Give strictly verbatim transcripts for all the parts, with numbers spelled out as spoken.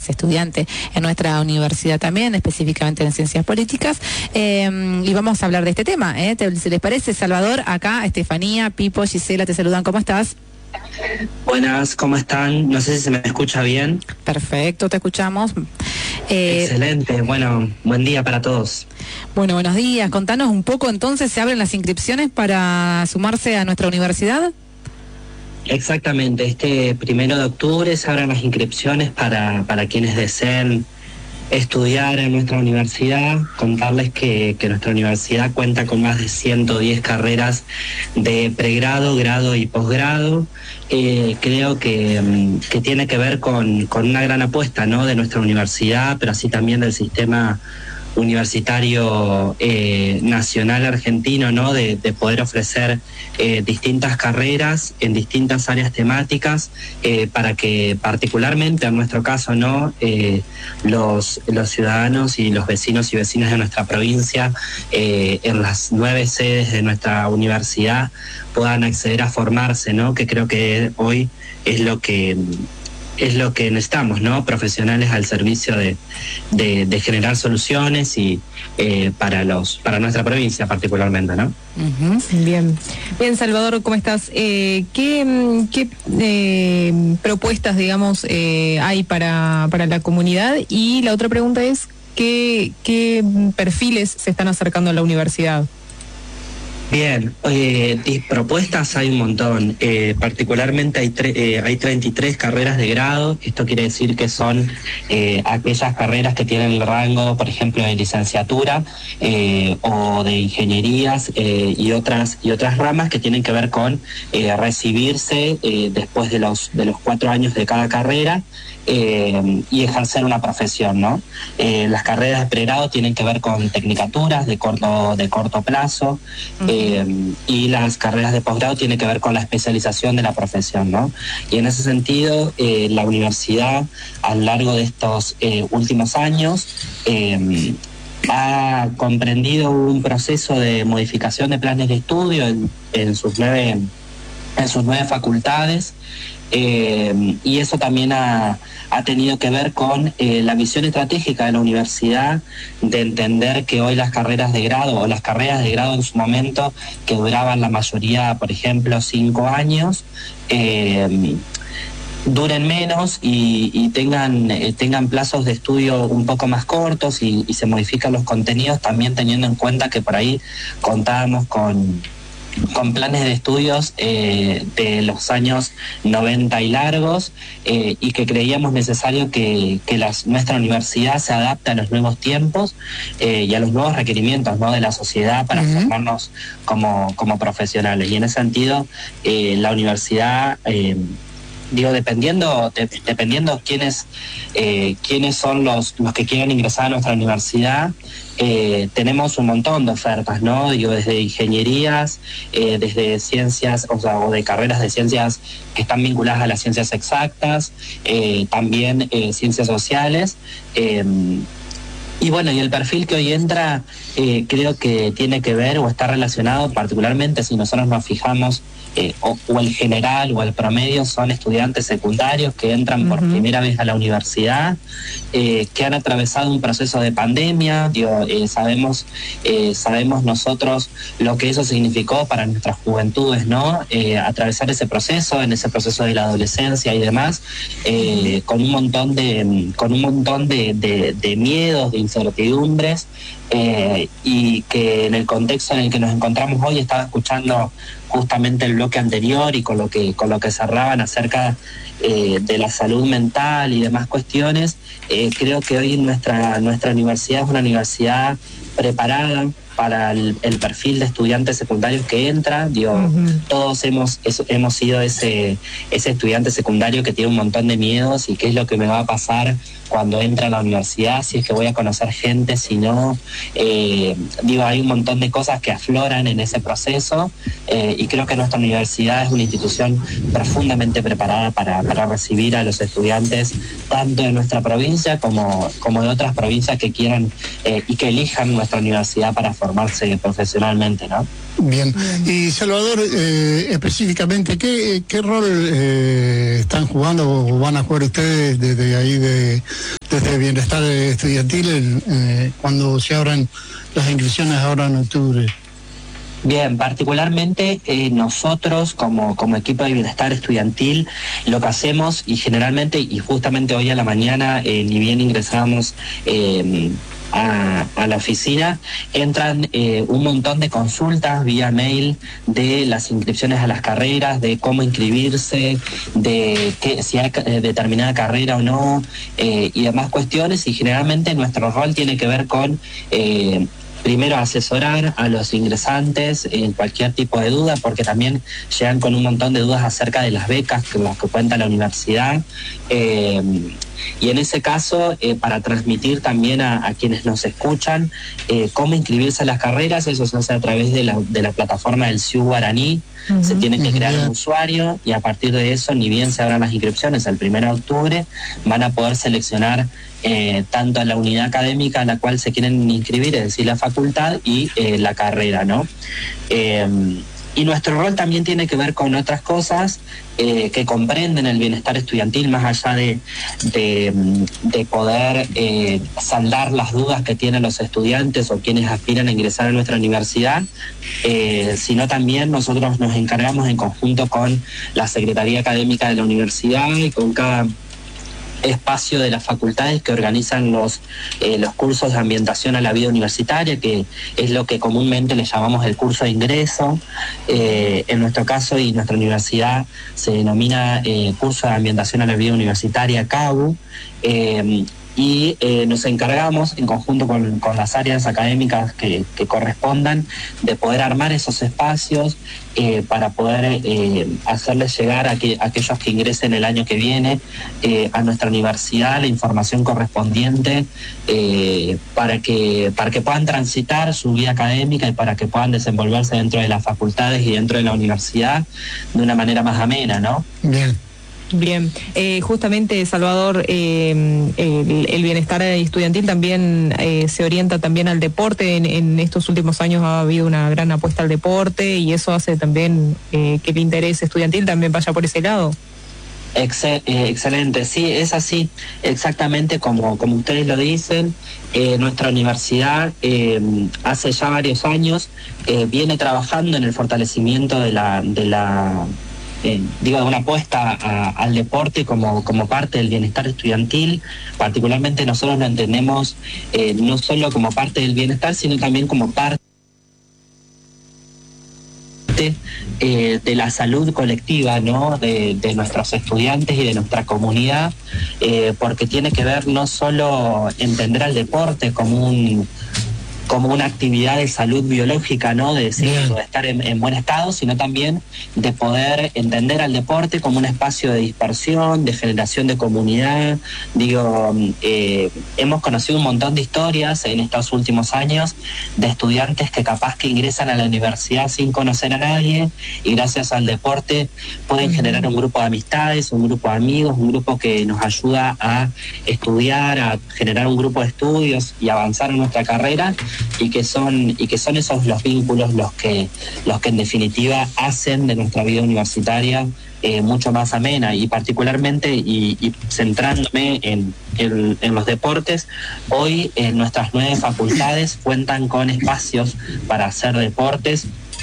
es estudiante en nuestra universidad también, específicamente en Ciencias Políticas, eh, y vamos a hablar de este tema, ¿eh? ¿Se les parece? Salvador, acá, Estefanía, Pipo, Gisela, te saludan, ¿cómo estás? Buenas, ¿cómo están? No sé si se me escucha bien. Perfecto, te escuchamos. Eh, Excelente, bueno, buen día para todos. Bueno, buenos días. Contanos un poco, entonces, ¿se abren las inscripciones para sumarse a nuestra universidad? Exactamente, este primero de octubre se abren las inscripciones para, para quienes deseen estudiar en nuestra universidad. Contarles que, que nuestra universidad cuenta con más de ciento diez carreras de pregrado, grado y posgrado. Eh, creo que, que tiene que ver con, con una gran apuesta, ¿no?, de nuestra universidad, pero así también del sistema universitario eh, nacional argentino, ¿no?, de, de poder ofrecer eh, distintas carreras en distintas áreas temáticas eh, para que particularmente en nuestro caso, ¿no?, eh, los, los ciudadanos y los vecinos y vecinas de nuestra provincia eh, en las nueve sedes de nuestra universidad puedan acceder a formarse, ¿no?, que creo que hoy es lo que es lo que necesitamos, ¿no? Profesionales al servicio de, de, de generar soluciones y eh, para los para nuestra provincia particularmente, ¿no? Uh-huh. Bien, bien, Salvador, ¿cómo estás? Eh, ¿Qué, qué eh, propuestas, digamos, eh, hay para, para la comunidad? Y la otra pregunta es, ¿qué, qué perfiles se están acercando a la universidad? Bien, eh, propuestas hay un montón, eh, particularmente hay, tre eh, hay treinta y tres carreras de grado. Esto quiere decir que son eh, aquellas carreras que tienen el rango, por ejemplo, de licenciatura eh, o de ingenierías eh, y otras y otras ramas que tienen que ver con eh, recibirse eh, después de los, de los cuatro años de cada carrera. Eh, y ejercer una profesión, ¿no? Eh, las carreras de pregrado tienen que ver con tecnicaturas de corto, de corto plazo, uh-huh. eh, y las carreras de posgrado tienen que ver con la especialización de la profesión, ¿no? Y en ese sentido, eh, la universidad, a lo largo de estos eh, últimos años, eh, ha comprendido un proceso de modificación de planes de estudio en, en sus nueve, en sus nueve facultades. Eh, y eso también ha, ha tenido que ver con eh, la visión estratégica de la universidad, de entender que hoy las carreras de grado o las carreras de grado en su momento, que duraban la mayoría, por ejemplo, cinco años, eh, duren menos y, y tengan, eh, tengan plazos de estudio un poco más cortos y, y se modifican los contenidos, también teniendo en cuenta que por ahí contábamos con... con planes de estudios eh, de los años noventa y largos eh, y que creíamos necesario que, que las, nuestra universidad se adapte a los nuevos tiempos eh, y a los nuevos requerimientos, ¿no?, de la sociedad para uh-huh. formarnos como, como profesionales. Y en ese sentido, eh, la universidad... Eh, Digo, dependiendo de, dependiendo quiénes eh, quiénes son los, los que quieren ingresar a nuestra universidad, eh, tenemos un montón de ofertas, ¿no? Digo, desde ingenierías, eh, desde ciencias, o sea, o de carreras de ciencias que están vinculadas a las ciencias exactas, eh, también eh, ciencias sociales. Eh, Y bueno, y el perfil que hoy entra eh, creo que tiene que ver o está relacionado particularmente, si nosotros nos fijamos, eh, o, o el general o el promedio son estudiantes secundarios que entran uh-huh. por primera vez a la universidad, eh, que han atravesado un proceso de pandemia. Digo, eh, sabemos, eh, sabemos nosotros lo que eso significó para nuestras juventudes, ¿no? Eh, atravesar ese proceso, en ese proceso de la adolescencia y demás, eh, con un montón de, con un montón de, de, de miedos, de incertidumbres, eh, y que en el contexto en el que nos encontramos hoy, estaba escuchando justamente el bloque anterior y con lo que con lo que cerraban acerca eh, de la salud mental y demás cuestiones. Eh, creo que hoy nuestra nuestra universidad es una universidad preparada para el, el perfil de estudiantes secundarios que entra. Digo, uh-huh. todos hemos eso, hemos sido ese ese estudiante secundario que tiene un montón de miedos y qué es lo que me va a pasar cuando entra a la universidad, si es que voy a conocer gente, si no. Eh, digo, hay un montón de cosas que afloran en ese proceso, eh, y creo que nuestra universidad es una institución profundamente preparada para, para recibir a los estudiantes, tanto de nuestra provincia como, como de otras provincias que quieran eh, y que elijan nuestra universidad para formarse profesionalmente, ¿no? Bien. Y Salvador, eh, específicamente, ¿qué, qué rol eh, están jugando o van a jugar ustedes desde ahí de, deportes de bienestar estudiantil eh, cuando se abran las inscripciones ahora en octubre? Bien, particularmente eh, nosotros como, como equipo de bienestar estudiantil lo que hacemos y generalmente y justamente hoy a la mañana eh, ni bien ingresamos eh, a, a la oficina, entran eh, un montón de consultas vía mail de las inscripciones a las carreras, de cómo inscribirse, de que, si hay eh, determinada carrera o no eh, y demás cuestiones, y generalmente nuestro rol tiene que ver con eh, primero asesorar a los ingresantes en cualquier tipo de duda, porque también llegan con un montón de dudas acerca de las becas con las que cuenta la universidad. Eh, y en ese caso, eh, para transmitir también a, a quienes nos escuchan eh, cómo inscribirse a las carreras, eso se hace a través de la, de la plataforma del C I U Guaraní. Uh-huh. Se tiene que crear un usuario y a partir de eso, ni bien se abran las inscripciones el primero de octubre, van a poder seleccionar Eh, tanto la unidad académica a la cual se quieren inscribir, es decir, la facultad y eh, la carrera, ¿no? Eh, y nuestro rol también tiene que ver con otras cosas eh, que comprenden el bienestar estudiantil, más allá de, de, de poder eh, saldar las dudas que tienen los estudiantes o quienes aspiran a ingresar a nuestra universidad, eh, sino también nosotros nos encargamos en conjunto con la Secretaría Académica de la Universidad y con cada espacio de las facultades que organizan los eh, los cursos de ambientación a la vida universitaria, que es lo que comúnmente le llamamos el curso de ingreso. Eh, en nuestro caso y nuestra universidad se denomina eh, curso de ambientación a la vida universitaria, CABU. Eh, y eh, nos encargamos en conjunto con, con las áreas académicas que, que correspondan de poder armar esos espacios eh, para poder eh, hacerles llegar a, que, a aquellos que ingresen el año que viene eh, a nuestra universidad la información correspondiente eh, para que, para que puedan transitar su vida académica y para que puedan desenvolverse dentro de las facultades y dentro de la universidad de una manera más amena, ¿no? Bien. Bien, eh, justamente Salvador, eh, el, el bienestar estudiantil también eh, se orienta también al deporte. En, en estos últimos años ha habido una gran apuesta al deporte y eso hace también eh, que el interés estudiantil también vaya por ese lado. Excel, eh, excelente, sí, es así, exactamente como, como ustedes lo dicen. Eh, nuestra universidad eh, hace ya varios años eh, viene trabajando en el fortalecimiento de la... De la Eh, digo, de una apuesta a, al deporte como, como parte del bienestar estudiantil. Particularmente nosotros lo entendemos eh, no solo como parte del bienestar, sino también como parte eh, de la salud colectiva, ¿no? de, de nuestros estudiantes y de nuestra comunidad, eh, porque tiene que ver no solo entender al deporte como un como una actividad de salud biológica, ¿no? De decir, de estar en, en buen estado, sino también de poder entender al deporte como un espacio de dispersión, de generación de comunidad. Digo, eh, hemos conocido un montón de historias en estos últimos años de estudiantes que capaz que ingresan a la universidad sin conocer a nadie y gracias al deporte pueden generar un grupo de amistades, un grupo de amigos, un grupo que nos ayuda a estudiar, a generar un grupo de estudios y avanzar en nuestra carrera. y que son y que son esos los vínculos los que los que en definitiva hacen de nuestra vida universitaria eh, mucho más amena, y particularmente y, y centrándome en, en, en los deportes, hoy en nuestras nueve facultades cuentan con espacios para hacer deportes.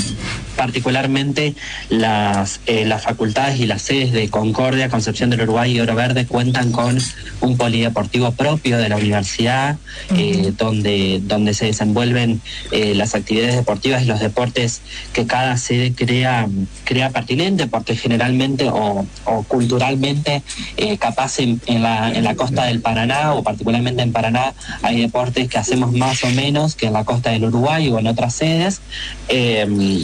Particularmente las, eh, las facultades y las sedes de Concordia, Concepción del Uruguay y Oro Verde cuentan con un polideportivo propio de la universidad, eh, uh-huh. donde, donde se desenvuelven eh, las actividades deportivas y los deportes que cada sede crea, crea pertinente, porque generalmente o, o culturalmente eh, capaz en, en, la, en la costa del Paraná o particularmente en Paraná hay deportes que hacemos más o menos que en la costa del Uruguay o en otras sedes. Eh,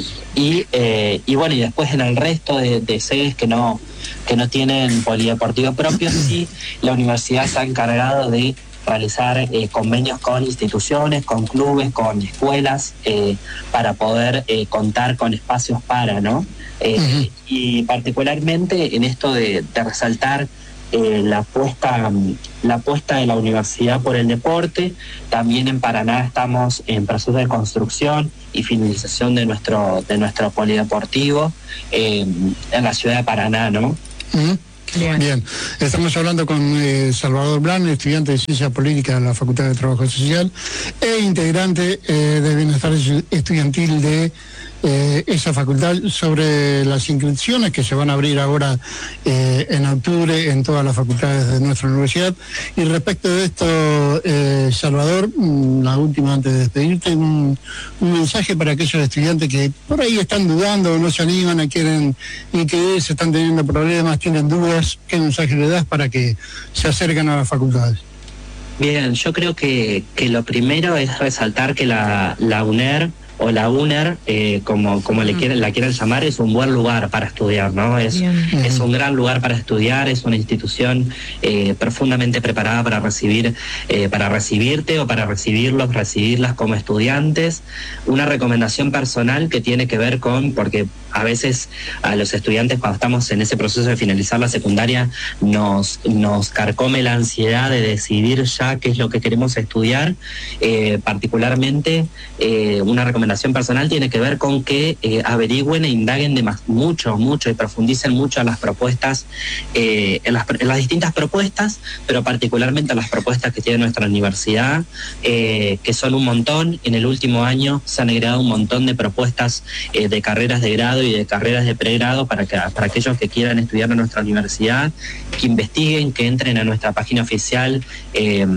Y, eh, y bueno, y después en el resto de, de sedes que no que no tienen polideportivo propio, sí, la universidad se ha encargado de realizar eh, convenios con instituciones, con clubes, con escuelas, eh, para poder eh, contar con espacios para, ¿no? Eh, uh-huh. Y particularmente en esto de, de resaltar Eh, la apuesta la apuesta de la universidad por el deporte. También en Paraná estamos en proceso de construcción y finalización de nuestro de nuestro polideportivo eh, en la ciudad de Paraná, ¿no? Mm, Bien. Bien, estamos hablando con eh, Salvador Blan, estudiante de Ciencia Política de la Facultad de Trabajo Social e integrante eh, de Bienestar Estudiantil de eh, esa facultad, sobre las inscripciones que se van a abrir ahora eh, en octubre en todas las facultades de nuestra universidad. Y respecto de esto, eh, Salvador, la última antes de despedirte, un, un mensaje para aquellos estudiantes que por ahí están dudando, no se animan, a quieren inscribirse, están teniendo problemas, tienen dudas. ¿Qué mensaje le das para que se acerquen a las facultades? Bien, yo creo que, que lo primero es resaltar que la, la UNER o la UNER, eh, como, como le quieren, la quieren llamar, es un buen lugar para estudiar, ¿no? Es, es un gran lugar para estudiar, es una institución eh, profundamente preparada para recibir, eh, para recibirte o para recibirlos, recibirlas como estudiantes. Una recomendación personal que tiene que ver con, porque a veces a los estudiantes cuando estamos en ese proceso de finalizar la secundaria nos, nos carcome la ansiedad de decidir ya qué es lo que queremos estudiar, eh, particularmente eh, una recomendación personal tiene que ver con que eh, averigüen e indaguen de más, mucho, mucho y profundicen mucho en las propuestas, eh, en, las, en las distintas propuestas, pero particularmente en las propuestas que tiene nuestra universidad, eh, que son un montón. En el último año se han agregado un montón de propuestas eh, de carreras de grado y de carreras de pregrado para, que, para aquellos que quieran estudiar en nuestra universidad, que investiguen, que entren a nuestra página oficial, eh,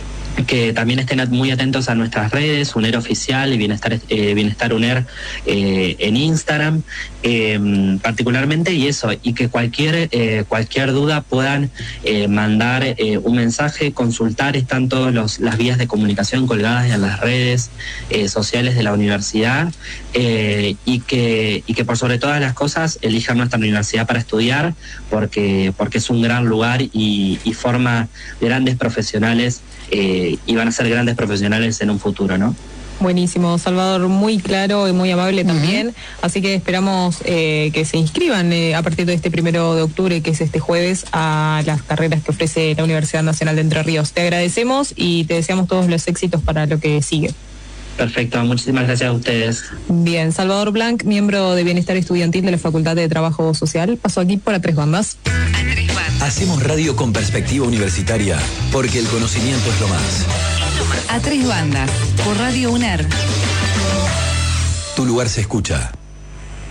que también estén muy atentos a nuestras redes, UNER Oficial y Bienestar, eh, Bienestar UNER eh, en Instagram, eh, particularmente, y eso, y que cualquier eh, cualquier duda puedan eh, mandar eh, un mensaje, consultar, están todas las vías de comunicación colgadas en las redes eh, sociales de la universidad, eh, y que y que por sobre todas las cosas elijan nuestra universidad para estudiar, porque, porque es un gran lugar y, y forma grandes profesionales, Eh, y van a ser grandes profesionales en un futuro, ¿no? Buenísimo, Salvador, muy claro y muy amable también, uh-huh. Así que esperamos eh, que se inscriban eh, a partir de este primero de octubre, que es este jueves, a las carreras que ofrece la Universidad Nacional de Entre Ríos. Te agradecemos y te deseamos todos los éxitos para lo que sigue. Perfecto, muchísimas gracias a ustedes. Bien, Salvador Blanc, miembro de Bienestar Estudiantil de la Facultad de Trabajo Social, pasó aquí por A Tres Bandas. Hacemos radio con perspectiva universitaria, porque el conocimiento es lo más. A Tres Bandas, por Radio UNER. Tu lugar se escucha.